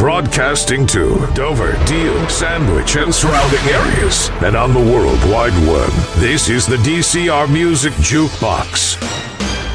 Broadcasting to Dover, Deal, Sandwich, and surrounding areas, and on the World Wide Web. This is the DCR Music Jukebox.